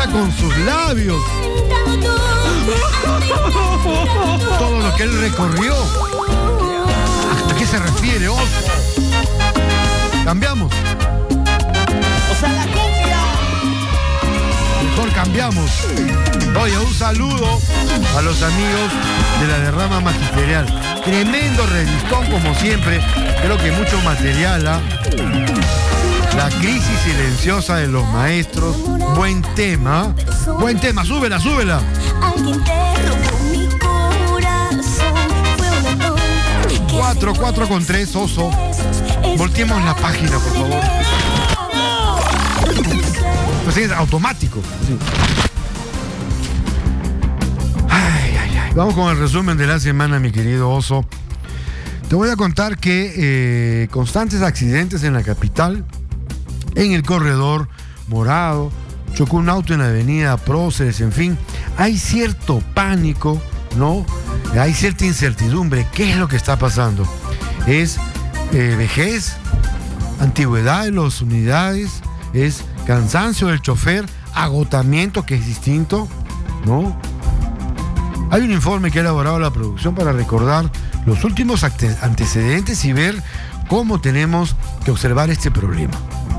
hasta con sus labios. Todo lo que él recorrió. ¿A qué se refiere, Oso? Cambiamos. O sea, la cumbia. Mejor cambiamos. Oye, un saludo a los amigos de la derrama magisterial. Tremendo revistón como siempre. Creo que mucho material, ¿ah? La crisis silenciosa de los maestros. Buen tema. Buen tema. Súbela, súbela. Alguien te robó mi corazón. 4 con 3, Oso. Volteemos la página, por favor. Pues es automático. Sí. Vamos con el resumen de la semana, mi querido Oso. Te voy a contar que constantes accidentes en la capital, en el corredor morado, chocó un auto en la avenida Próceres, en fin, hay cierto pánico, ¿no? Hay cierta incertidumbre. ¿Qué es lo que está pasando? ¿Es vejez, antigüedad de las unidades? ¿Es cansancio del chofer, agotamiento, que es distinto? ¿No? Hay un informe que ha elaborado la producción para recordar los últimos antecedentes y ver cómo tenemos que observar este problema.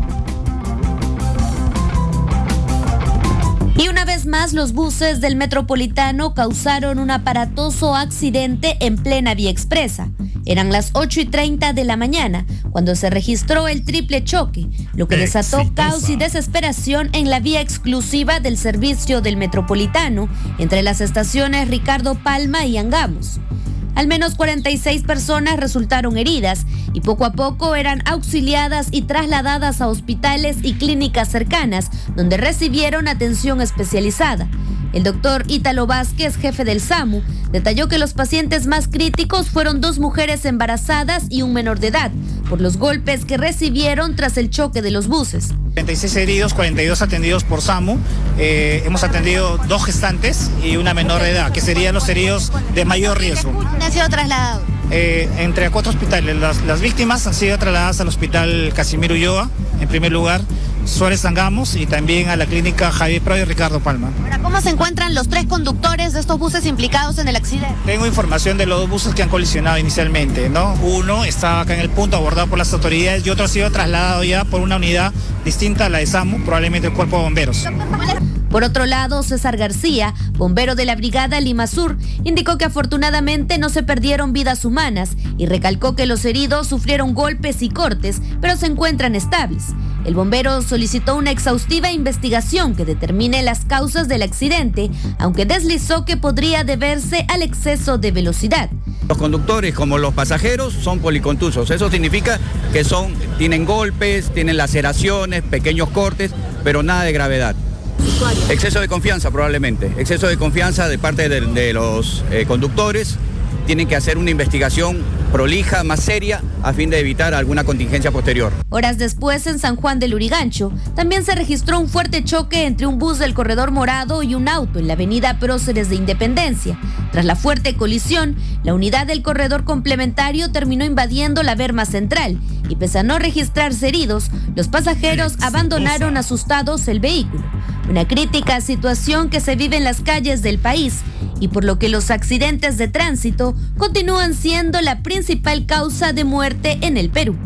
Y una vez más, los buses del Metropolitano causaron un aparatoso accidente en plena vía expresa. Eran las 8:30 de la mañana cuando se registró el triple choque, lo que desató caos y desesperación en la vía exclusiva del servicio del Metropolitano entre las estaciones Ricardo Palma y Angamos. Al menos 46 personas resultaron heridas y poco a poco eran auxiliadas y trasladadas a hospitales y clínicas cercanas, donde recibieron atención especializada. El doctor Ítalo Vázquez, jefe del SAMU, detalló que los pacientes más críticos fueron 2 mujeres embarazadas y un menor de edad, por los golpes que recibieron tras el choque de los buses. 36 heridos, 42 atendidos por SAMU. Hemos atendido 2 gestantes y una menor de edad, que serían los heridos de mayor riesgo. ¿Dónde han sido trasladados? Entre 4 hospitales. Las víctimas han sido trasladadas al hospital Casimiro Ulloa, en primer lugar, Suárez Angamos y también a la clínica Javier Prado y Ricardo Palma. Ahora, ¿cómo se encuentran los 3 conductores de estos buses implicados en el accidente? Tengo información de los 2 buses que han colisionado inicialmente, ¿no? Uno estaba acá en el punto, abordado por las autoridades, y otro ha sido trasladado ya por una unidad distinta a la de SAMU, probablemente el Cuerpo de Bomberos. Por otro lado, César García, bombero de la Brigada Lima Sur, indicó que afortunadamente no se perdieron vidas humanas y recalcó que los heridos sufrieron golpes y cortes, pero se encuentran estables. El bombero solicitó una exhaustiva investigación que determine las causas del accidente, aunque deslizó que podría deberse al exceso de velocidad. Los conductores como los pasajeros son policontusos. Eso significa que tienen golpes, tienen laceraciones, pequeños cortes, pero nada de gravedad. Exceso de confianza probablemente, exceso de confianza de parte de los conductores. Tienen que hacer una investigación prolija, más seria, a fin de evitar alguna contingencia posterior. Horas después, en San Juan del Lurigancho, también se registró un fuerte choque entre un bus del corredor morado y un auto en la avenida Próceres de Independencia. Tras la fuerte colisión, la unidad del corredor complementario terminó invadiendo la berma central y pese a no registrarse heridos, los pasajeros abandonaron asustados el vehículo. Una crítica situación que se vive en las calles del país y por lo que los accidentes de tránsito continúan siendo la principal causa de muerte en el Perú.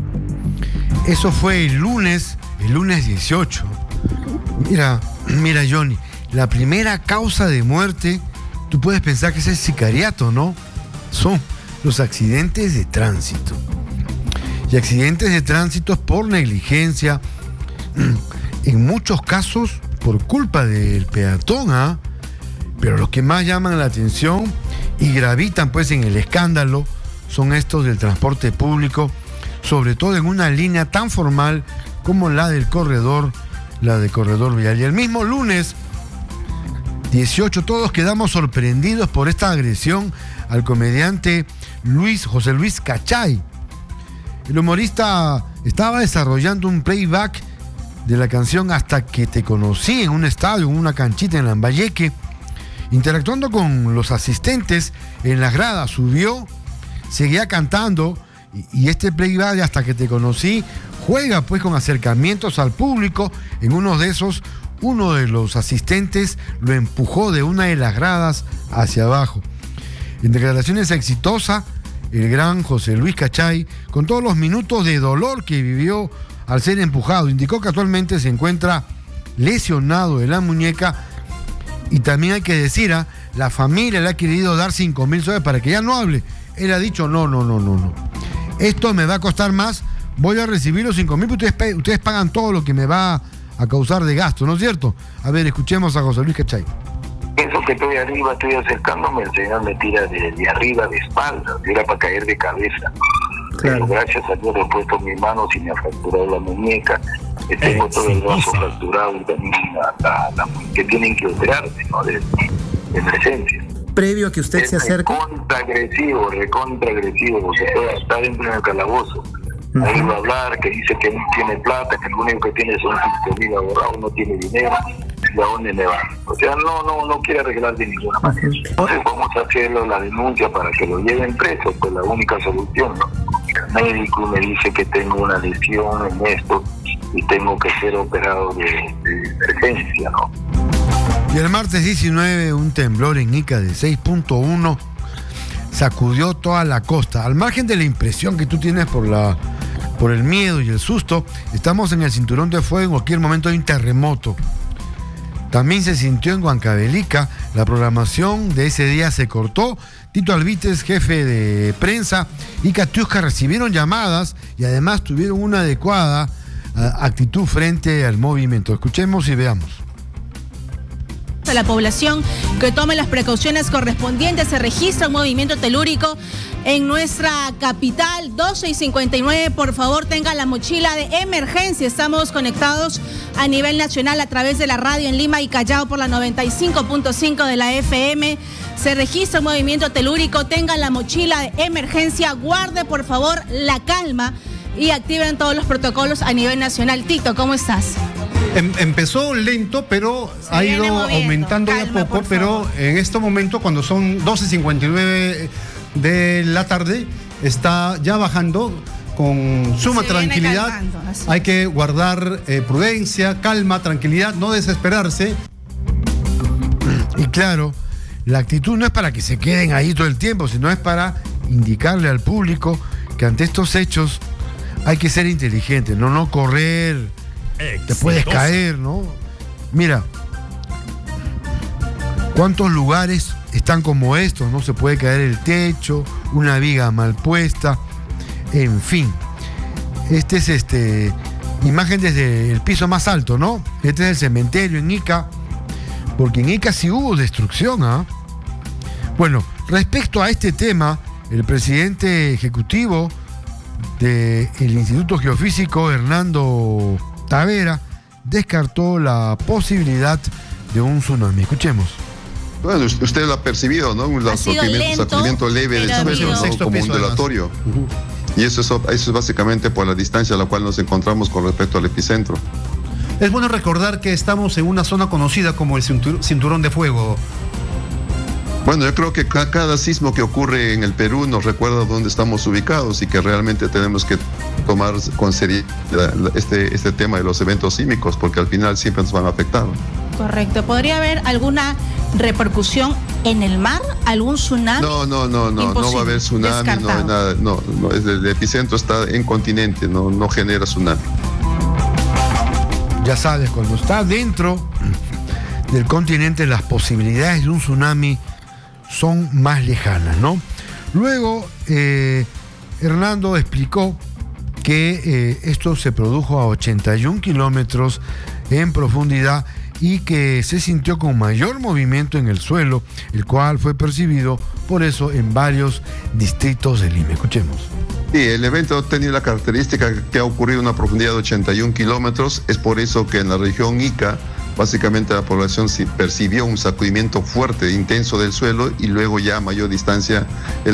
Eso fue el lunes 18. Mira, Johnny, la primera causa de muerte, tú puedes pensar que es el sicariato, ¿no? Son los accidentes de tránsito. Y accidentes de tránsito por negligencia, en muchos casos por culpa del peatón, ¿ah? Pero los que más llaman la atención y gravitan pues en el escándalo son estos del transporte público, sobre todo en una línea tan formal como la del corredor vial. Y el mismo lunes 18 todos quedamos sorprendidos por esta agresión al comediante José Luis Cachay. El humorista estaba desarrollando un playback de la canción Hasta que te conocí en un estadio, en una canchita en Lambayeque, interactuando con los asistentes en las gradas. Subió, seguía cantando y este playback de Hasta que te conocí juega pues con acercamientos al público. En uno de esos, uno de los asistentes lo empujó de una de las gradas hacia abajo. En declaraciones exitosas, el gran José Luis Cachay, con todos los minutos de dolor que vivió al ser empujado, indicó que actualmente se encuentra lesionado de la muñeca. Y también hay que decir, la familia le ha querido dar 5.000 soles para que ya no hable. Él ha dicho, no. Esto me va a costar más, voy a recibir los 5.000, ustedes pagan todo lo que me va a causar de gasto, ¿no es cierto? A ver, escuchemos a José Luis Cachay. Eso que estoy arriba, estoy acercándome, el señor me tira de arriba, de espalda, era para caer de cabeza. Claro. Pero gracias a Dios he puesto mis manos y me ha fracturado la muñeca. Tengo todo el brazo fracturado y también que tienen que operarme, ¿no? De emergencia. Previo a que usted se acerque. Recontra agresivo, porque está dentro del calabozo. Ahí va a hablar, que dice que no tiene plata, que lo único que tiene son 5.000 ahorrados, no tiene dinero. ¿Y a dónde me va? O sea, no quiere arreglar de ninguna manera. Entonces vamos a hacerlo la denuncia para que lo lleven preso, pues la única solución, ¿no? El médico me dice que tengo una lesión en esto y tengo que ser operado de emergencia, ¿no? Y el martes 19, un temblor en Ica de 6.1 sacudió toda la costa. Al margen de la impresión que tú tienes por el miedo y el susto, estamos en el cinturón de fuego, en cualquier momento hay un terremoto. También se sintió en Huancavelica, la programación de ese día se cortó. Tito Alvites, jefe de prensa, y Katiuska recibieron llamadas y además tuvieron una adecuada actitud frente al movimiento. Escuchemos y veamos. A la población que tome las precauciones correspondientes. Se registra un movimiento telúrico en nuestra capital. 12:59, por favor tenga la mochila de emergencia. Estamos conectados a nivel nacional a través de la radio en Lima y Callao por la 95.5 de la FM. Se registra un movimiento telúrico, tenga la mochila de emergencia, guarde por favor la calma y activen todos los protocolos a nivel nacional. Tito, ¿cómo estás? Empezó lento, pero ha ido aumentando de a poco, pero en este momento, cuando son 12:59 de la tarde, está ya bajando con suma tranquilidad. Hay que guardar prudencia, calma, tranquilidad, no desesperarse. Y claro, la actitud no es para que se queden ahí todo el tiempo, sino es para indicarle al público que ante estos hechos hay que ser inteligente, no correr. Te puedes caer, ¿no? Mira, ¿cuántos lugares están como estos? No se puede caer el techo, una viga mal puesta, en fin. Este es imagen desde el piso más alto, ¿no? Este es el cementerio en Ica, porque en Ica sí hubo destrucción, ¿ah? Bueno, respecto a este tema, el presidente ejecutivo del Instituto Geofísico, Hernando Tavera, descartó la posibilidad de un tsunami. Escuchemos. Bueno, usted lo ha percibido, ¿no? Un sacudimiento leve del suelo, ¿no? Como ondulatorio. Y eso es básicamente por la distancia a la cual nos encontramos con respecto al epicentro. Es bueno recordar que estamos en una zona conocida como el cinturón de fuego. Bueno, yo creo que cada sismo que ocurre en el Perú nos recuerda dónde estamos ubicados y que realmente tenemos que tomar con seriedad este tema de los eventos sísmicos, porque al final siempre nos van a afectar. Correcto. ¿Podría haber alguna repercusión en el mar? ¿Algún tsunami? No va a haber tsunami, descartado. no, el epicentro está en continente, no genera tsunami. Ya sabes, cuando está dentro del continente, las posibilidades de un tsunami son más lejanas, ¿no? Luego, Hernando explicó que esto se produjo a 81 kilómetros en profundidad y que se sintió con mayor movimiento en el suelo, el cual fue percibido por eso en varios distritos de Lima. Escuchemos. Sí, el evento ha tenido la característica que ha ocurrido a una profundidad de 81 kilómetros. Es por eso que en la región Ica, básicamente la población percibió un sacudimiento fuerte, intenso del suelo, y luego ya a mayor distancia el